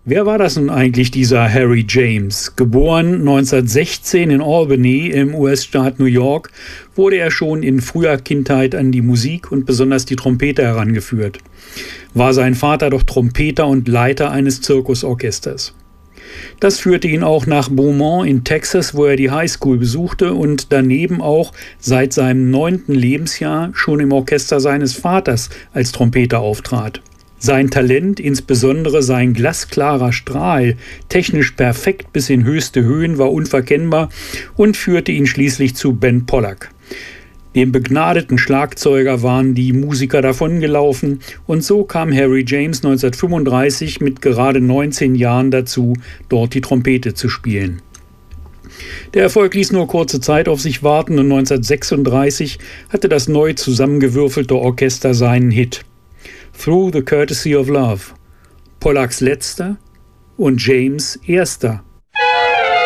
Wer war das nun eigentlich, dieser Harry James? Geboren 1916 in Albany im US-Staat New York, wurde er schon in früher Kindheit an die Musik und besonders die Trompete herangeführt. War sein Vater doch Trompeter und Leiter eines Zirkusorchesters. Das führte ihn auch nach Beaumont in Texas, wo er die Highschool besuchte und daneben auch seit seinem 9. Lebensjahr schon im Orchester seines Vaters als Trompeter auftrat. Sein Talent, insbesondere sein glasklarer Strahl, technisch perfekt bis in höchste Höhen, war unverkennbar und führte ihn schließlich zu Ben Pollack. Dem begnadeten Schlagzeuger waren die Musiker davongelaufen und so kam Harry James 1935 mit gerade 19 Jahren dazu, dort die Trompete zu spielen. Der Erfolg ließ nur kurze Zeit auf sich warten und 1936 hatte das neu zusammengewürfelte Orchester seinen Hit Through the Courtesy of Love, Pollacks letzter und James' erster